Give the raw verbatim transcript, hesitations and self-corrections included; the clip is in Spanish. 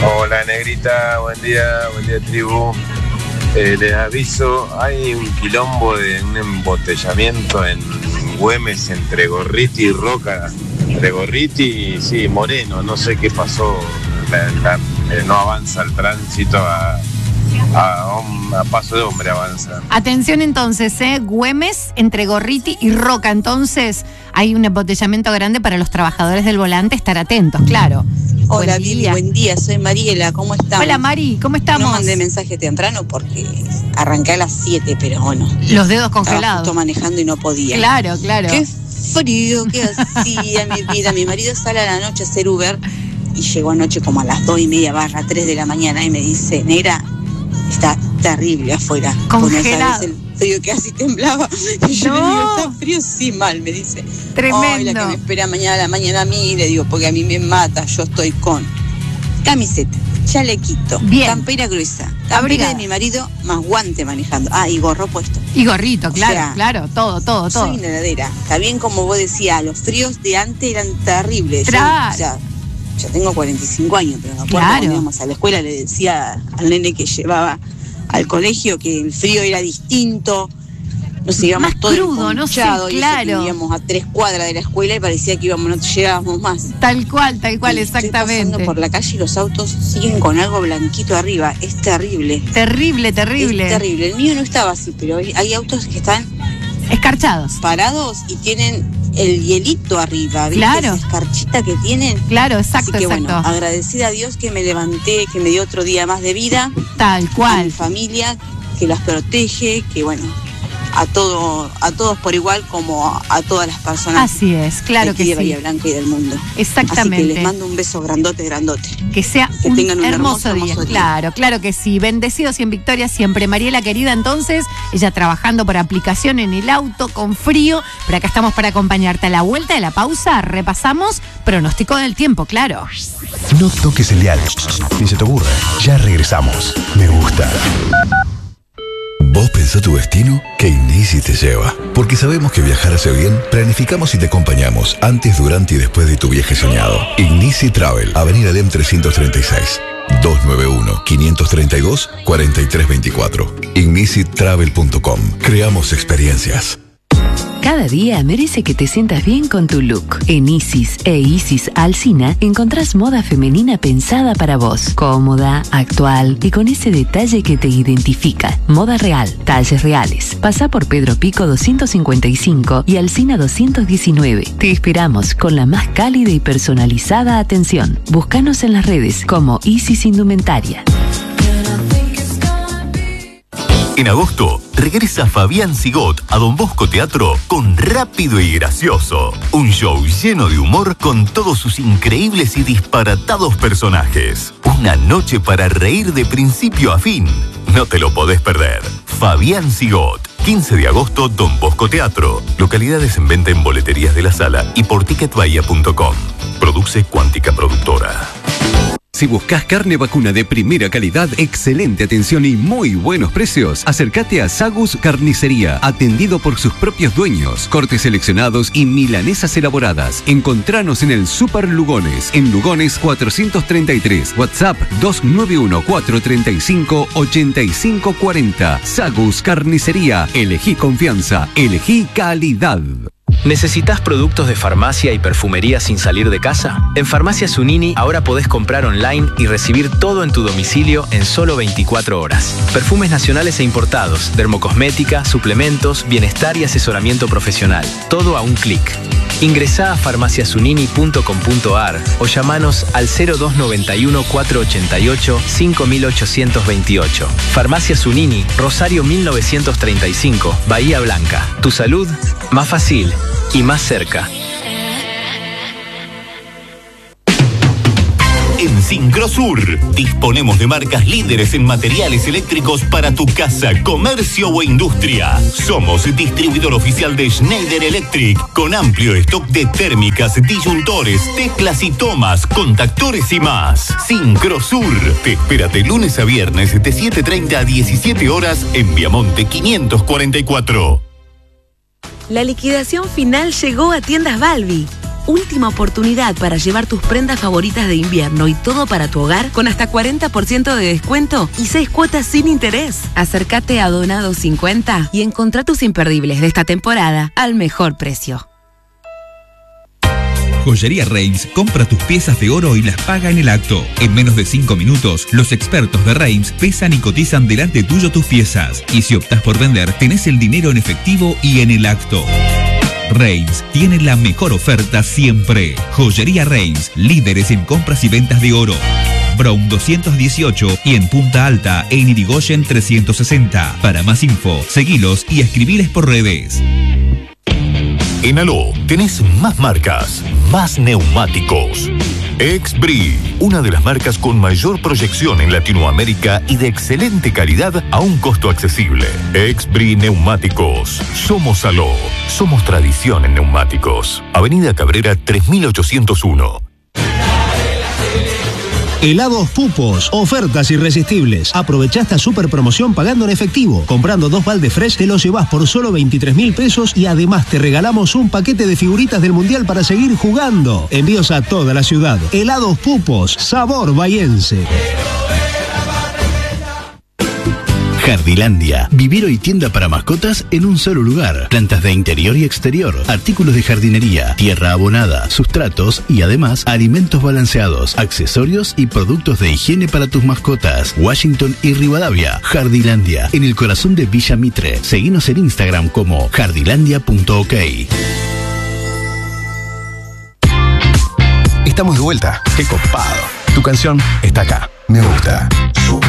Hola Negrita, buen día, buen día tribu. Eh, les aviso, hay un quilombo de un embotellamiento en Güemes entre Gorriti y Roca. Entre Gorriti y sí, Moreno, no sé qué pasó, la, la, eh, no avanza el tránsito a, a, a paso de hombre avanza. Atención entonces, ¿eh? Güemes entre Gorriti y Roca, entonces hay un embotellamiento grande para los trabajadores del volante, estar atentos, claro. Hola Vivi, buen día, soy Mariela, ¿cómo estamos? Hola Mari, ¿cómo estamos? No mandé mensaje temprano porque arranqué a las siete, pero bueno. Los dedos congelados. Estaba justo manejando y no podía. Claro, claro. Qué frío, qué hacía mi vida. Mi marido sale a la noche a hacer Uber y llegó anoche como a las dos y media barra tres de la mañana y me dice, negra, está terrible afuera. Congelado. El frío que así temblaba. Y yo no. le digo, está frío, sí, mal, me dice. Tremendo. Ay, la que me espera mañana a la mañana a mí, le digo, porque a mí me mata, yo estoy con camiseta, chalequito, bien, campera gruesa, campera de mi marido, más guante manejando. Ah, y gorro puesto. Y gorrito, claro, o sea, claro, todo, todo, todo. Soy una heladera. Está bien, como vos decías, los fríos de antes eran terribles. Claro. Yo, ya, yo tengo cuarenta y cinco años, pero me acuerdo claro. cuando íbamos a la escuela le decía al nene que llevaba al colegio que el frío era distinto. Nos íbamos todos crudo, no sé, claro. Y íbamos a tres cuadras de la escuela y parecía que íbamos, no llegábamos más. Tal cual, tal cual, y exactamente. Estoy pasando por la calle y los autos siguen con algo blanquito arriba. Es terrible. Terrible, terrible. Es terrible. El mío no estaba así, pero hay, hay autos que están escarchados, parados y tienen el hielito arriba, ¿viste? Claro. Esa escarchita que tienen. Claro, exacto, Así que exacto. bueno, agradecida a Dios que me levanté, que me dio otro día más de vida. Tal cual. A mi familia, que las protege, que bueno, a todo, a todos por igual como a, a todas las personas. Así es, claro que de sí. Bahía Blanca y del mundo. Exactamente. Así que les mando un beso grandote, grandote. Que sea que un, tengan un hermoso, hermoso, día. hermoso día. Claro, claro que sí. Bendecidos y en victoria siempre. Mariela querida, entonces, ella trabajando por aplicación en el auto, con frío, pero acá estamos para acompañarte. A la vuelta de la pausa repasamos pronóstico del tiempo, claro. No toques el dial, ni se te ocurra. Ya regresamos. Me gusta. ¿Vos pensás tu destino? Que Inisi te lleva. Porque sabemos que viajar hace bien, planificamos y te acompañamos antes, durante y después de tu viaje soñado. Inisi Travel, Avenida Lem trescientos treinta y seis, doscientos noventa y uno, quinientos treinta y dos, cuarenta y tres veinticuatro. Ignisi Travel punto com. Creamos experiencias. Cada día merece que te sientas bien con tu look. En Isis e Isis Alsina encontrás moda femenina pensada para vos. Cómoda, actual y con ese detalle que te identifica. Moda real, talles reales. Pasá por Pedro Pico doscientos cincuenta y cinco y Alsina doscientos diecinueve. Te esperamos con la más cálida y personalizada atención. Búscanos en las redes como Isis Indumentaria. En agosto, regresa Fabián Sigot a Don Bosco Teatro con Rápido y Gracioso. Un show lleno de humor con todos sus increíbles y disparatados personajes. Una noche para reír de principio a fin. No te lo podés perder. Fabián Sigot, quince de agosto, Don Bosco Teatro. Localidades en venta en boleterías de la sala y por ticket bahía punto com. Produce Cuántica Productora. Si buscas carne vacuna de primera calidad, excelente atención y muy buenos precios, acércate a Sagus Carnicería, atendido por sus propios dueños, cortes seleccionados y milanesas elaboradas. Encontranos en el Super Lugones, en Lugones cuatrocientos treinta y tres, WhatsApp dos nueve uno, cuatro tres cinco, ocho cinco cuatro cero. Sagus Carnicería, elegí confianza, elegí calidad. ¿Necesitas productos de farmacia y perfumería sin salir de casa? En Farmacia Zunini ahora podés comprar online y recibir todo en tu domicilio en solo veinticuatro horas. Perfumes nacionales e importados, dermocosmética, suplementos, bienestar y asesoramiento profesional. Todo a un clic. Ingresá a farmacia zunini punto com punto ar o llamanos al cero dos noventa y uno, cuatro ochenta y ocho, cinco mil ochocientos veintiocho. Farmacia Zunini, Rosario mil novecientos treinta y cinco, Bahía Blanca. Tu salud, más fácil y más cerca. En Sincrosur disponemos de marcas líderes en materiales eléctricos para tu casa, comercio o industria. Somos distribuidor oficial de Schneider Electric con amplio stock de térmicas, disyuntores, teclas y tomas, contactores y más. Sincrosur te espera de lunes a viernes de siete treinta a diecisiete horas en Viamonte quinientos cuarenta y cuatro. La liquidación final llegó a Tiendas Balbi. última oportunidad para llevar tus prendas favoritas de invierno y todo para tu hogar con hasta cuarenta por ciento de descuento y seis cuotas sin interés. Acércate a Donado cincuenta y encontrá tus imperdibles de esta temporada al mejor precio. Joyería Reims compra tus piezas de oro y las paga en el acto. En menos de cinco minutos, los expertos de Reims pesan y cotizan delante tuyo tus piezas. Y si optas por vender, tenés el dinero en efectivo y en el acto. Reims tiene la mejor oferta siempre. Joyería Reims, líderes en compras y ventas de oro. Brown doscientos dieciocho y en Punta Alta, en Irigoyen trescientos sesenta. Para más info, seguilos y escribiles por redes. En Aló tenés más marcas, más neumáticos. Exbri, una de las marcas con mayor proyección en Latinoamérica y de excelente calidad a un costo accesible. Exbri Neumáticos. Somos Aló. Somos tradición en neumáticos. Avenida Cabrera tres mil ochocientos uno. Helados Pupos, ofertas irresistibles. Aprovechá esta super promoción pagando en efectivo. Comprando dos baldes fresh te los llevas por solo veintitrés mil pesos y además te regalamos un paquete de figuritas del Mundial para seguir jugando. Envíos a toda la ciudad. Helados Pupos, sabor bahiense. Jardilandia, vivero y tienda para mascotas en un solo lugar. Plantas de interior y exterior, artículos de jardinería, tierra abonada, sustratos y además alimentos balanceados, accesorios y productos de higiene para tus mascotas. Washington y Rivadavia. Jardilandia, en el corazón de Villa Mitre. Seguinos en Instagram como jardilandia punto ok. Estamos de vuelta. Qué copado. Tu canción está acá. Me gusta.